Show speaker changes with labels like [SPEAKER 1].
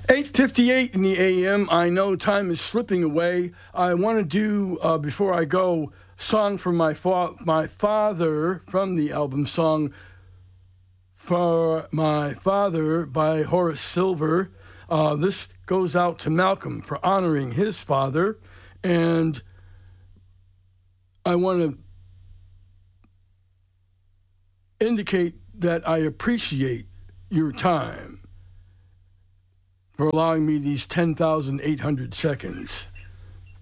[SPEAKER 1] 8:58 in the AM. I know time is slipping away. I want to do, before I go, song from my father from the album Song for My Father by Horace Silver. This goes out to Malcolm for honoring his father. And I want to indicate that I appreciate your time for allowing me these 10,800 seconds.